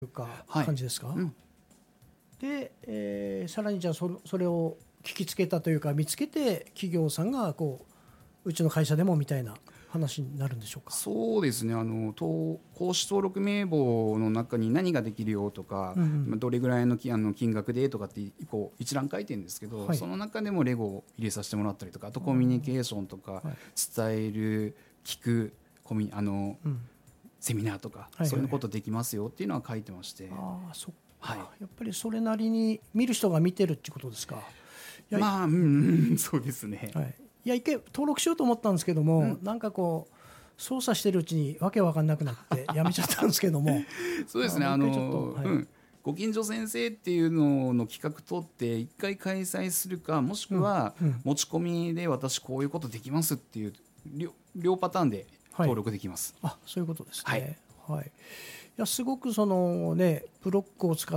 いうかはい感じですか、 うん、 で、さらにじゃあそれを聞きつけたというか見つけて企業さんがこうちの会社でもみたいな話になるんでしょうか。 そうですね、公式登録名簿の中に何ができるよとか、 うんうん、 どれぐらいの金額でとかってこう一覧書いてるんですけど、 はい、 その中でもレゴを入れさせてもらったりとか、あとコミュニケーションとか、 はい、 伝える、聞く、 うん、 セミナーとか、 はいはい、 そういうことできますよっていうのは書いてまして。 ああ、そっか、 はい、 やっぱりそれなりに見る人が見てるってことですか。 まあ、そうですね。 はい、いや一回登録しようと思ったんですけども、なんかこう操作してるうちにわけわかんなくなってやめちゃったんですけどもそうですね、 もう一回ちょっと、はい、 ご近所先生っていうのの企画取って一回開催するか、もしくは持ち込みで私こういうことできますっていう両パターンで登録できます、 はい、あ、そういうことですね。 はい、 はい、いやすごくその、ね、ブロックを使って、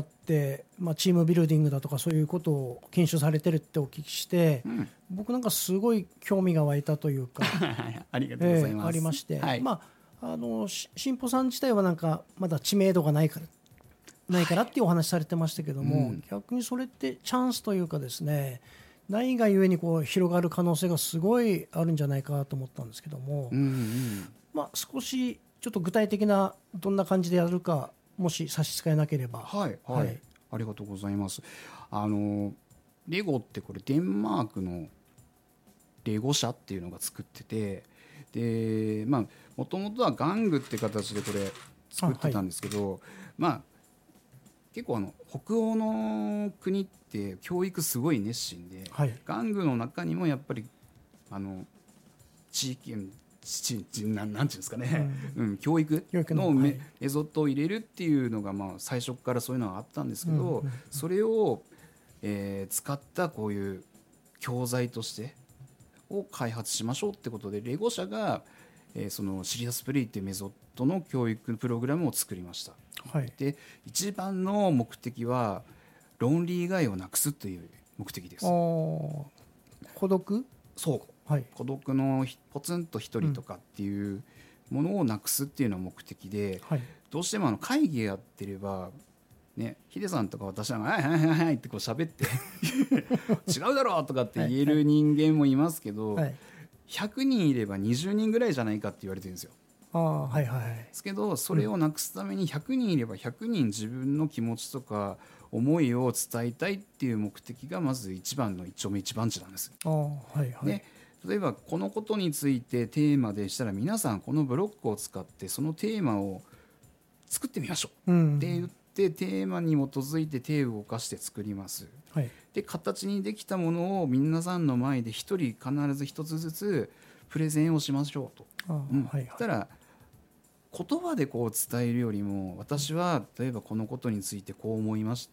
チームビルディングだとかそういうことを研修されてるってお聞きして、僕なんかすごい興味が湧いたというかありがとうございます、 ありまして、 はい、 新保さん自体はなんかまだ知名度がないからっていうお話されてましたけども、逆にそれってチャンスというかですね、ないがゆえにこう広がる可能性がすごいあるんじゃないかと思ったんですけども、少しちょっと具体的などんな感じでやるかもし差し支えなければ。 はい、はい、はい、ありがとうございます。レゴってこれデンマークのレゴ社っていうのが作ってて、でもともとは玩具って形でこれ作ってたんですけど、結構北欧の国って教育すごい熱心で、玩具の中にもやっぱり地域なんていうんですかね、教育のメソッドを入れるっていうのが最初からそういうのがあったんですけど、それを、使ったこういう教材としてを開発しましょうってことで、レゴ社が、そのシリアスプレイっていうメソッドの教育プログラムを作りました。で一番の目的は論理以外をなくすという目的です。 孤独？ そう、孤独のポツンと一人とかっていうものをなくすっていうのが目的で、どうしても会議やってればね、ヒデさんとか私ははいはいはいはいってこう喋って違うだろうとかって言える人間もいますけど、100人いれば20人ぐらいじゃないかって言われてるんですよ。ですけど、それをなくすために100人いれば100人自分の気持ちとか思いを伝えたいっていう目的がまず一番の一丁目一番地なんです。で、例えばこのことについてテーマでしたら、皆さんこのブロックを使ってそのテーマを作ってみましょうって言って、テーマに基づいて手を動かして作ります。で、形にできたものを皆さんの前で一人必ず一つずつプレゼンをしましょうと。そしたら言葉でこう伝えるよりも、私は例えばこのことについてこう思いまして、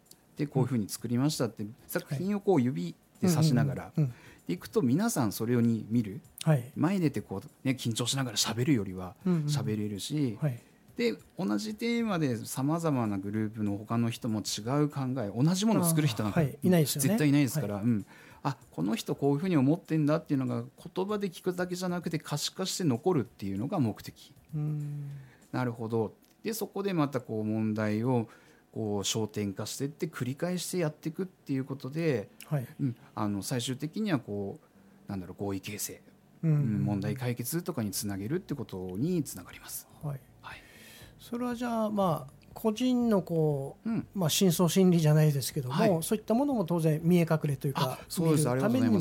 こういうふうに作りましたって作品をこう指で指しながらいくと、皆さんそれを見る、前に出てこう、緊張しながら喋るよりは喋れるし、で同じテーマでさまざまなグループの他の人も違う考え、同じものを作る人なんか絶対いないですから、この人こういうふうに思ってんだっていうのが言葉で聞くだけじゃなくて可視化して残るっていうのが目的。なるほど。でそこでまたこう問題をこう焦点化していって繰り返してやっていくっていうことで、最終的にはこう合意形成、問題解決とかにつなげるってことにつながります。 それはじゃあ個人のこう、深層心理じゃないですけども、そういったものも当然見え隠れというか、 そうです、ありがとうございます。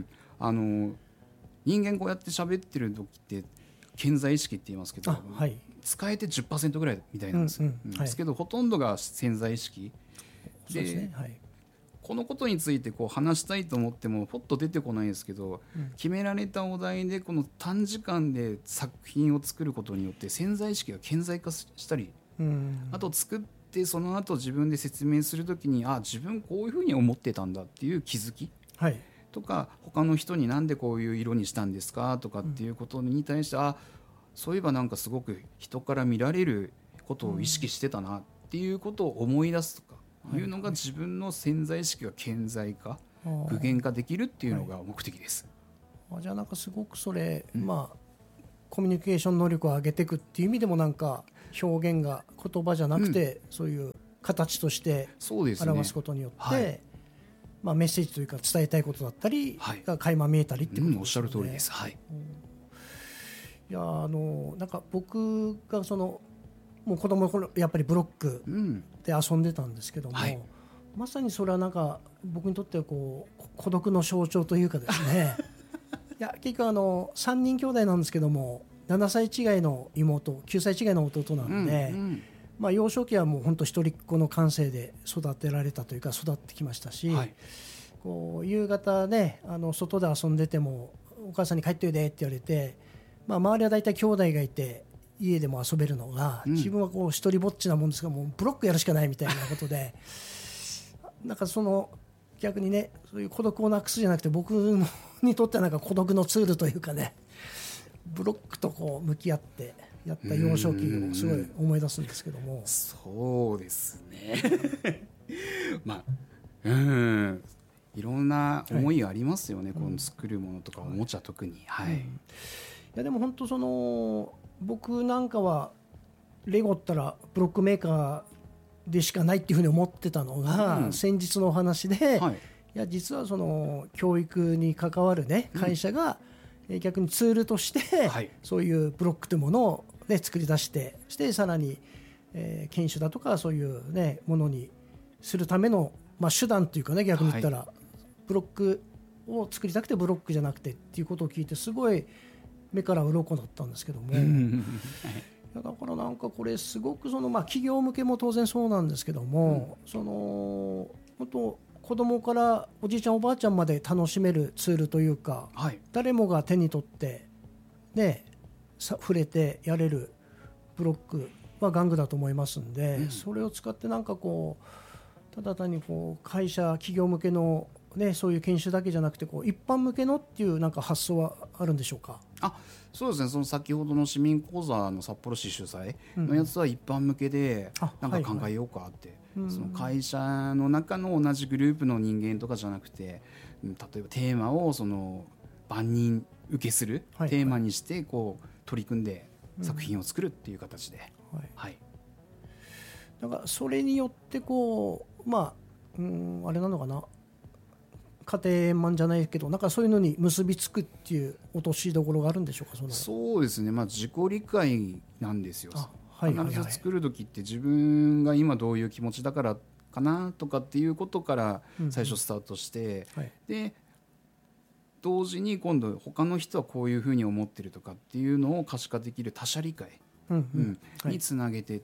人間こうやって喋ってる時って顕在意識って言いますけど、使えて 10% ぐらいみたいなんです。ですけどほとんどが潜在意識で、このことについてこう話したいと思ってもポッと出てこないですけど、決められたお題でこの短時間で作品を作ることによって潜在意識が顕在化したり、あと作ってその後自分で説明するときに、自分こういうふうに思ってたんだっていう気づき、とか他の人になんでこういう色にしたんですかとかっていうことに対して、そういえばなんかすごく人から見られることを意識してたなっていうことを思い出すとかいうのが、自分の潜在意識が顕在化、具現化できるっていうのが目的です。 じゃあなんかすごくそれ、コミュニケーション能力を上げていくっていう意味でもなんか表現が言葉じゃなくて、そういう形として表すことによって、まあ、メッセージというか伝えたいことだったりが垣間見えたりってことですよね。 おっしゃる通りです。はい。 いやなんか僕がもう子供の頃やっぱりブロックで遊んでたんですけども、まさにそれはなんか僕にとってはこう孤独の象徴というかですねいや結局3人兄弟なんですけども7歳違いの妹9歳違いの弟なんで、まあ、幼少期はもう本当一人っ子の感性で育てられたというか育ってきましたし、こう夕方ね外で遊んでてもお母さんに帰っておいでって言われて、まあ、周りは大体兄弟がいて家でも遊べるのが、自分はこう一人ぼっちなもんですがもうブロックやるしかないみたいなことでなんか逆にねそういう孤独をなくすじゃなくて僕にとってはなんか孤独のツールというかねブロックとこう向き合ってやった幼少期をすごい思い出すんですけども。 そうですねまあいろんな思いがありますよね、この作るものとかおもちゃ特に。いやでも本当僕なんかはレゴったらブロックメーカーでしかないっていうふうに思ってたのが、先日のお話で、いや実は教育に関わるね会社が、逆にツールとして、そういうブロックというものを、ね、作り出してさらに、研修だとかそういう、ね、ものにするための、まあ、手段というかね逆に言ったら、ブロックを作りたくてブロックじゃなくてっていうことを聞いてすごい目から鱗だったんですけどもだからなんかこれすごくまあ、企業向けも当然そうなんですけども、本当子供からおじいちゃんおばあちゃんまで楽しめるツールというか、誰もが手に取って、ね、触れてやれるブロックは玩具だと思いますんで、それを使ってなんかこうただ単にこう会社企業向けの、ね、そういう研修だけじゃなくてこう一般向けのっていうなんか発想はあるんでしょうか。 そうですね、先ほどの市民講座の札幌市主催のやつは一般向けでなんか考えようかって、その会社の中の同じグループの人間とかじゃなくて、例えばテーマを万人受けするテーマにしてこう取り組んで作品を作るっていう形で、 だからそれによってこうまあ、あれなのかな家庭円満じゃないけどなんかそういうのに結びつくっていう落としどころがあるんでしょうか。 そうですね、まあ、自己理解なんですよ。必ず作る時って自分が今どういう気持ちだからかなとかっていうことから最初スタートして、で同時に今度他の人はこういうふうに思ってるとかっていうのを可視化できる他者理解につなげていって、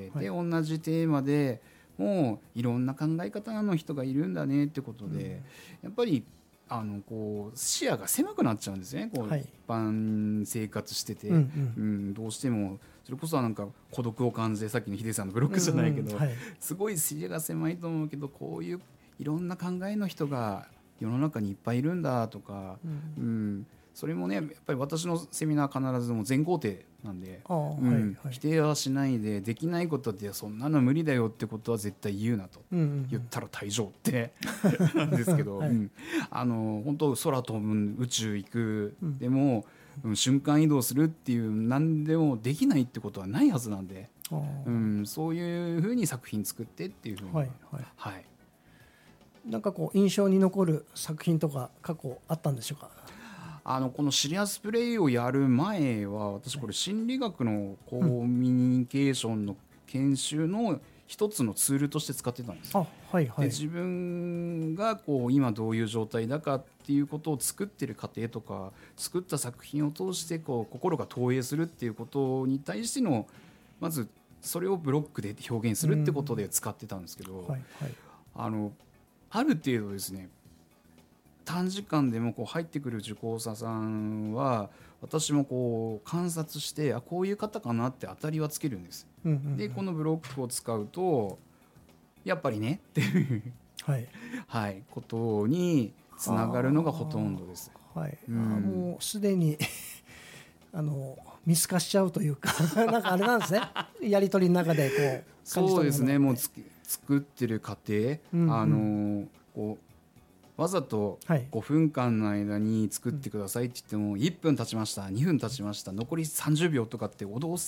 で同じテーマでもういろんな考え方の人がいるんだねってことで、やっぱりこう視野が狭くなっちゃうんですね、こう一般生活してて、どうしてもそれこそなんか孤独を感じて、さっきのヒデさんのブロックじゃないけど、すごい視野が狭いと思うけどこういういろんな考えの人が世の中にいっぱいいるんだとか、それもねやっぱり私のセミナー必ずもう全肯定なんで、否定はしないで、できないことでそんなの無理だよってことは絶対言うなと、言ったら退場ってなんですけど、本当空飛ぶ宇宙行く、でも、瞬間移動するっていう何でもできないってことはないはずなんで、そういうふうに作品作ってっていうふうに、 なんかこう印象に残る作品とか過去あったんでしょうか。 このシリアスプレイをやる前は私これ心理学のコミュニケーションの研修の一つのツールとして使ってたんです。で自分がこう今どういう状態だかっていうことを作ってる過程とか作った作品を通してこう心が投影するっていうことに対してのまずそれをブロックで表現するってことで使ってたんですけど、ある程度ですね短時間でもこう入ってくる受講者さんは私もこう観察してこういう方かなって当たりはつけるんです、でこのブロックを使うとやっぱりねっていうことにつながるのがほとんどです。 もうすでに見透かしちゃうというかなんかあれなんですねやり取りの中でこう感じ取るもの。 そうですね、もう作ってる過程、こうわざと5分間の間に作ってくださいって言っても1分経ちました2分経ちました残り30秒とかって脅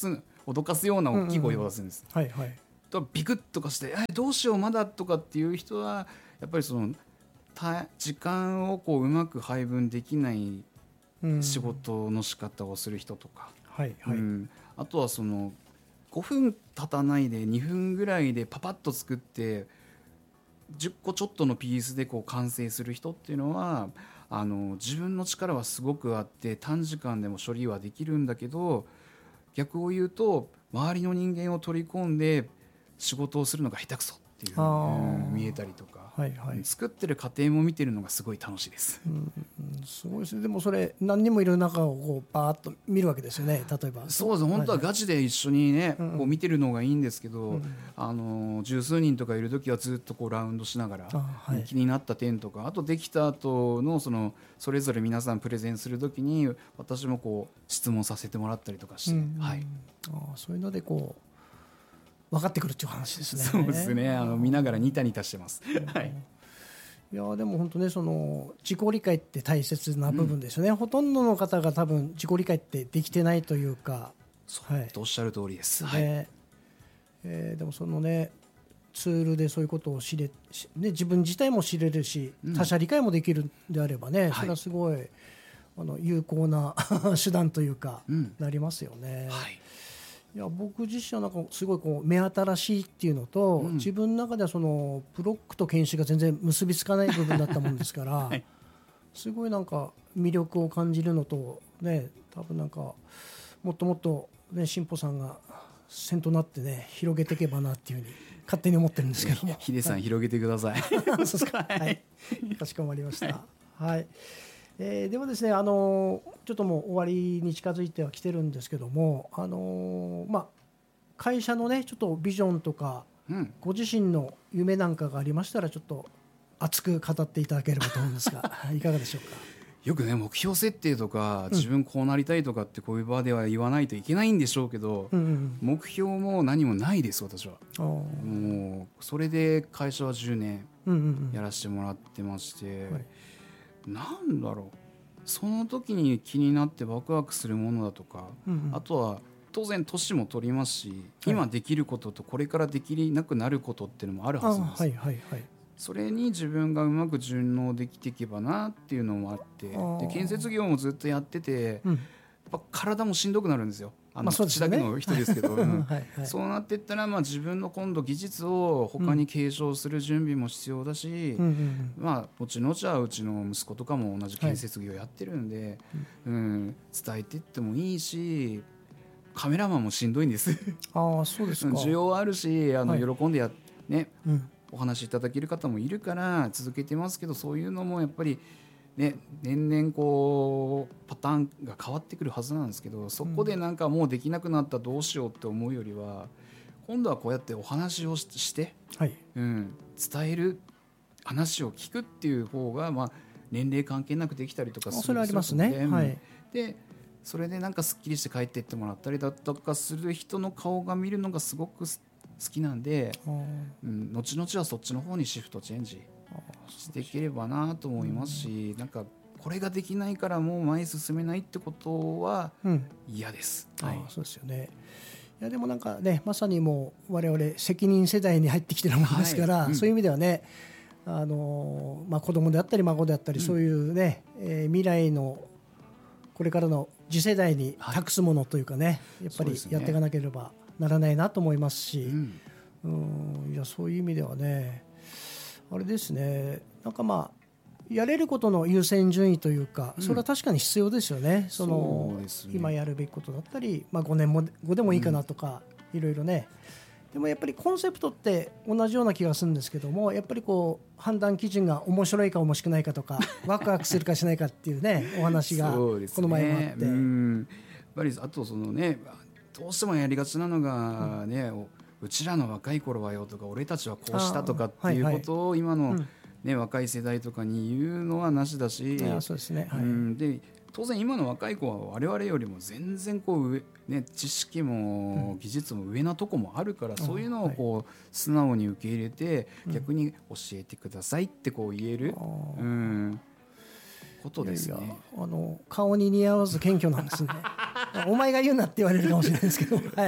脅かすような大きい声を出すんです、 はいはい、 とビクッとかしてどうしようまだとかっていう人はやっぱりその時間をこううまく配分できない仕事の仕方をする人とか、 はいはい、 あとはその5分経たないで2分ぐらいでパパッと作って10個ちょっとのピースでこう完成する人っていうのは自分の力はすごくあって短時間でも処理はできるんだけど、逆を言うと周りの人間を取り込んで仕事をするのが下手くそっていう見えたりとか、はいはい、作ってる過程も見てるのがすごい楽しいです、 すごいですね。でもそれ何人もいる中をこうバーッと見るわけですよね。例えばそうです、本当はガチで一緒にね、こう見てるのがいいんですけど、十数人とかいる時はずっとこうラウンドしながら、気になった点とか、あとできた後のそれぞれ皆さんプレゼンする時に私もこう質問させてもらったりとかして、 そういうのでこう分かってくるっていう話ですね。 そうですね、見ながらニタニタしてます、はい、 いやでも本当ね、その自己理解って大切な部分ですよね、ほとんどの方が多分自己理解ってできてないというか、 おっしゃる通りです、 でもそのねツールでそういうことを知れ、ね、自分自体も知れるし、他者理解もできるんであればね、それはすごい有効な手段というか、なりますよね。いや僕自身はなんかすごいこう目新しいっていうのと、自分の中ではそのブロックと研修が全然結びつかない部分だったもんですから、すごいなんか魅力を感じるのとね、多分なんかもっともっとね進歩さんが先頭になってね広げていけばなっていうふうに勝手に思ってるんですけども、 ヒデさん、広げてください。 そうですか、はい、かしこまりました。はい、ではですね、ちょっともう終わりに近づいてはきてるんですけども、会社のねちょっとビジョンとか、ご自身の夢なんかがありましたらちょっと熱く語っていただければと思うんですがいかがでしょうか。 よくね目標設定とか自分こうなりたいとかってこういう場では言わないといけないんでしょうけど、目標も何もないです私は。もうそれで会社は10年やらせてもらってまして、なんだろう、その時に気になってワクワクするものだとか、あとは当然年も取りますし、今できることとこれからできなくなることっていうのもあるはずなんです。それに自分がうまく順応できていけばなっていうのもあって、で建設業もずっとやってて、やっぱ体もしんどくなるんですよ。口だけの人ですけど、そうなっていったら、自分の今度技術を他に継承する準備も必要だし、後々はうちの息子とかも同じ建設業やってるんで、伝えていってもいいし、カメラマンもしんどいんです。 そうですか。 需要あるし喜んでお話しいただける方もいるから続けてますけど、そういうのもやっぱりね、年々こうパターンが変わってくるはずなんですけど、そこでなんかもうできなくなったどうしようって思うよりは、今度はこうやってお話をして、伝える、話を聞くっていう方が年齢関係なくできたりとかする。 それありますね。 でそれでなんかすっきりして帰っていってもらったりだとかする人の顔が見るのがすごく好きなんで、後々はそっちの方にシフトチェンジしていければなと思いますし、なんかこれができないからもう前に進めないってことは嫌です。 そうですよね。いやでもなんかね、まさにもう我々責任世代に入ってきてるものですから、そういう意味ではね、子供であったり孫であったり、そういうね、未来のこれからの次世代に託すものというかね、やっぱりやっていかなければならないなと思いますし、いやそういう意味ではね、あれですね、なんかやれることの優先順位というか、それは確かに必要ですよね。今やるべきことだったり、5年後でもいいかなとか、いろいろね。でもやっぱりコンセプトって同じような気がするんですけども、やっぱりこう判断基準が面白いか面白くないかとかワクワクするかしないかっていうねお話がこの前もあって、 やっぱりあとどうしてもやりがちなのがね、うちらの若い頃はよとか俺たちはこうしたとかっていうことを今の若い世代とかに言うのはなしだし、 そうですね。 で当然今の若い子は我々よりも全然こう知識も技術も上なとこもあるから、そういうのをこう素直に受け入れて、逆に教えてくださいってこう言えることですね。 顔に似合わず謙虚なんですねお前が言うなって言われるかもしれないですけど、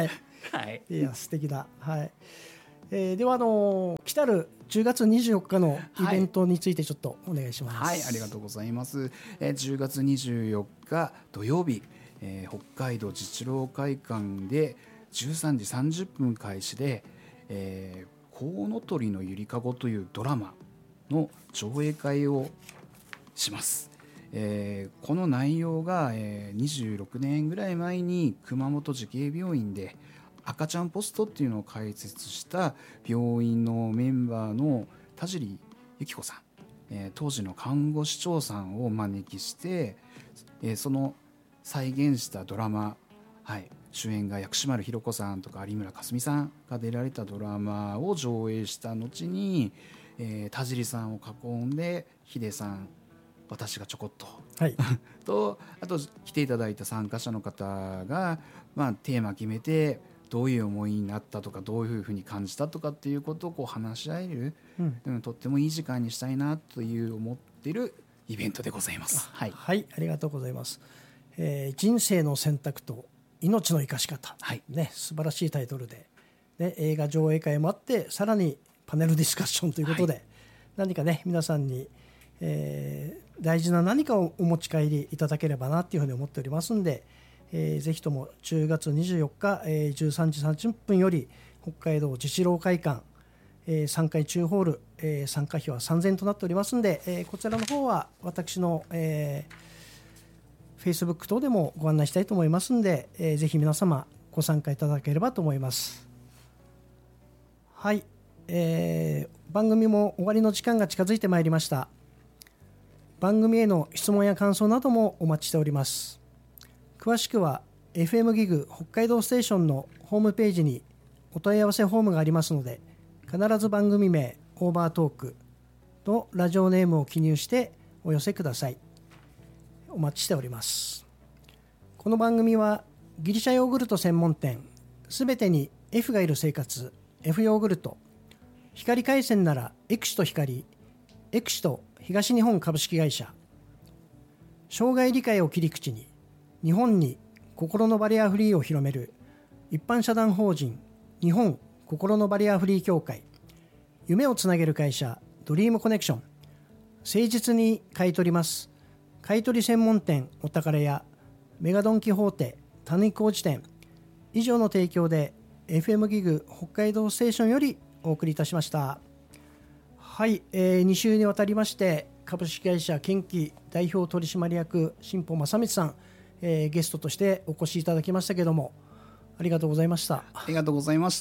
はい、 いや素敵だ。はい。では来たる10月24日のイベントについてちょっとお願いします。 はい、ありがとうございます。10月24日土曜日、北海道自治労会館で13時30分開始で、コウノトリのゆりかごというドラマの上映会をします。この内容が、26年ぐらい前に熊本慈恵病院で赤ちゃんポストっていうのを開設した病院のメンバーの田尻由紀子さん、当時の看護師長さんをお招きして、その再現したドラマ、はい、主演が薬師丸ひろ子さんとか有村架純さんが出られたドラマを上映した後に、田尻さんを囲んでヒデさん、私がちょこっと、 はい、 とあと来ていただいた参加者の方が、テーマ決めてどういう思いになったとかどういうふうに感じたとかっていうことをこう話し合える、とってもいい時間にしたいなという思っているイベントでございます。はい、 はい、ありがとうございます。人生の選択と命の生かし方、 はいね、素晴らしいタイトルで、ね、映画上映会もあってさらにパネルディスカッションということで、何かね皆さんに、大事な何かをお持ち帰りいただければなというふうに思っておりますので、ぜひとも10月24日、13時30分より北海道自治労会館、3階中ホール、参加費は3000円となっておりますので、こちらの方は私の、Facebook 等でもご案内したいと思いますので、ぜひ皆様ご参加いただければと思います。はい、番組も終わりの時間が近づいてまいりました。番組への質問や感想などもお待ちしております。詳しくは FM ギグ北海道ステーションのホームページにお問い合わせフォームがありますので、必ず番組名オーバートークとラジオネームを記入してお寄せください。お待ちしております。この番組はギリシャヨーグルト専門店すべてに F がいる生活 F ヨーグルト、光回線ならエクシと光、エクシと東日本株式会社、障害理解を切り口に日本に心のバリアフリーを広める一般社団法人日本心のバリアフリー協会、夢をつなげる会社ドリームコネクション、誠実に買い取ります買い取り専門店お宝屋、メガドンキホーテたぬき工事店、以上の提供で FM ギグ北海道ステーションよりお送りいたしました。はい、2週にわたりまして株式会社建機代表取締役新保正光さん、ゲストとしてお越しいただきましたけども、ありがとうございました。 ありがとうございました。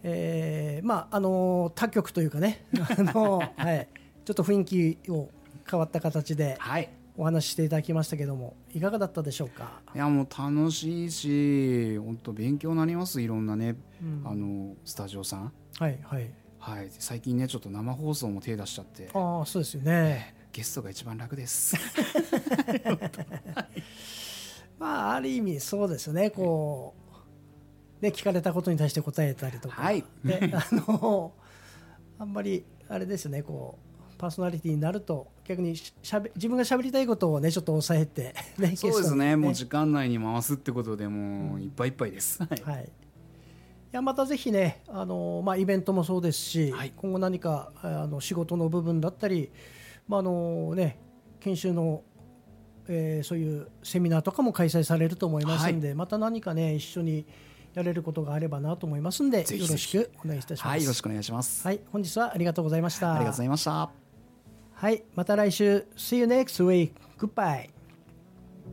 他局というかねはい、ちょっと雰囲気を変わった形でお話ししていただきましたけども、いかがだったでしょうか。 いやもう楽しいし本当勉強になります。いろんなね、スタジオさん、 はいはいはい、最近ねちょっと生放送も手出しちゃって、 ああそうですよね、 ゲストが一番楽ですある意味そうですね、こうで聞かれたことに対して答えたりとか、 はい、 であんまりあれですよね、こうパーソナリティになると逆に自分が喋りたいことをねちょっと抑えて、ね、 そうですね、もう時間内に回すってことでもういっぱいいっぱいです、はい、 いやまたぜひね、イベントもそうですし、 はい、 今後何か仕事の部分だったり、研修の、そういうセミナーとかも開催されると思いますので、また何かね一緒にやれることがあればなと思いますので、よろしくお願いいたします。 はい、よろしくお願いします。 はい、本日はありがとうございました。 ありがとうございました。 はい、また来週。See you next week. Goodbye.